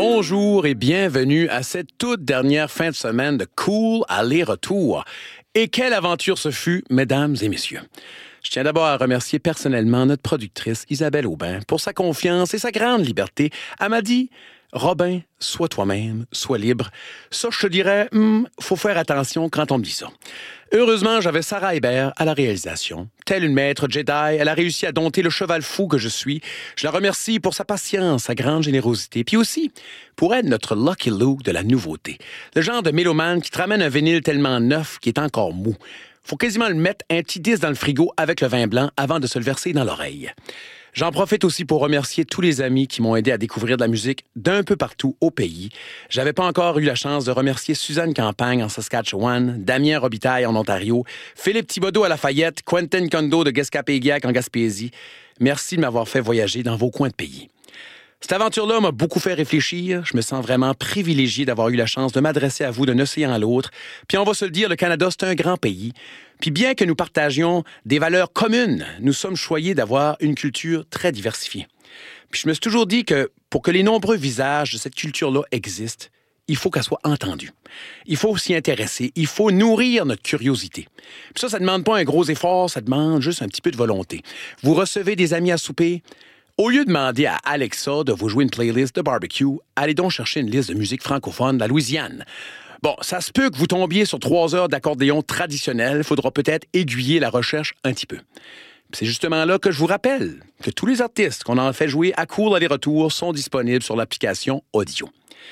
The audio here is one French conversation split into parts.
Bonjour et bienvenue à cette toute dernière fin de semaine de Cool aller-retour. Et quelle aventure ce fut, mesdames et messieurs. Je tiens d'abord à remercier personnellement notre productrice Isabelle Aubin pour sa confiance et sa grande liberté. Elle m'a dit « Robin, sois toi-même, sois libre. » Ça, je te dirais, faut faire attention quand on me dit ça. Heureusement, j'avais Sarah Hébert à la réalisation. Telle une maître Jedi, elle a réussi à dompter le cheval fou que je suis. Je la remercie pour sa patience, sa grande générosité, puis aussi pour être notre Lucky Luke de la nouveauté. Le genre de mélomane qui te ramène un vinyle tellement neuf qu'il est encore mou. Faut quasiment le mettre un petit disque dans le frigo avec le vin blanc avant de se le verser dans l'oreille. J'en profite aussi pour remercier tous les amis qui m'ont aidé à découvrir de la musique d'un peu partout au pays. J'avais pas encore eu la chance de remercier Suzanne Campagne en Saskatchewan, Damien Robitaille en Ontario, Philippe Thibodeau à Lafayette, Quentin Kondo de Guescapéguiac en Gaspésie. Merci de m'avoir fait voyager dans vos coins de pays. Cette aventure-là m'a beaucoup fait réfléchir. Je me sens vraiment privilégié d'avoir eu la chance de m'adresser à vous d'un océan à l'autre. Puis on va se le dire, le Canada, c'est un grand pays. Puis bien que nous partagions des valeurs communes, nous sommes choyés d'avoir une culture très diversifiée. Puis je me suis toujours dit que pour que les nombreux visages de cette culture-là existent, il faut qu'elle soit entendue. Il faut s'y intéresser. Il faut nourrir notre curiosité. Puis ça ne demande pas un gros effort, ça demande juste un petit peu de volonté. Vous recevez des amis à souper. Au lieu de demander à Alexa de vous jouer une playlist de barbecue, allez donc chercher une liste de musique francophone de la Louisiane. Bon, ça se peut que vous tombiez sur 3 heures d'accordéon traditionnel. Il faudra peut-être aiguiller la recherche un petit peu. C'est justement là que je vous rappelle que tous les artistes qu'on a fait jouer à Cool aller-retour sont disponibles sur l'application audio.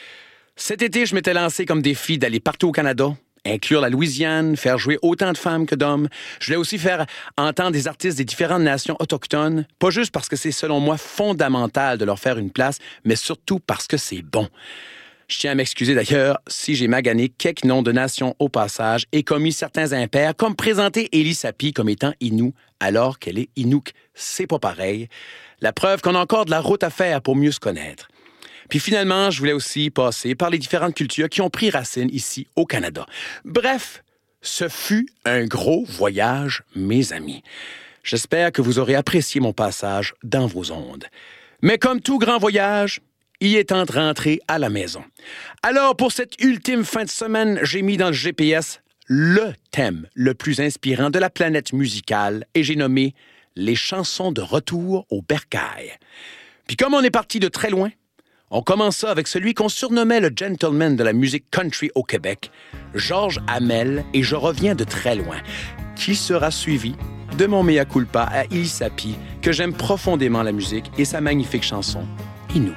Cet été, je m'étais lancé comme défi d'aller partout au Canada, inclure la Louisiane, faire jouer autant de femmes que d'hommes. Je voulais aussi faire entendre des artistes des différentes nations autochtones, pas juste parce que c'est, selon moi, fondamental de leur faire une place, mais surtout parce que c'est bon. Je tiens à m'excuser d'ailleurs si j'ai magané quelques noms de nations au passage et commis certains impairs, comme présenter Élie Sapi comme étant Innu, alors qu'elle est Inuk. C'est pas pareil. La preuve qu'on a encore de la route à faire pour mieux se connaître. Puis finalement, je voulais aussi passer par les différentes cultures qui ont pris racine ici au Canada. Bref, ce fut un gros voyage, mes amis. J'espère que vous aurez apprécié mon passage dans vos ondes. Mais comme tout grand voyage, il est temps de rentrer à la maison. Alors, pour cette ultime fin de semaine, j'ai mis dans le GPS le thème le plus inspirant de la planète musicale et j'ai nommé « Les chansons de retour au bercail ». Puis comme on est parti de très loin, on commence ça avec celui qu'on surnommait le gentleman de la musique country au Québec, Georges Hamel, et je reviens de très loin, qui sera suivi de mon mea culpa à Élie Sapi, que j'aime profondément la musique et sa magnifique chanson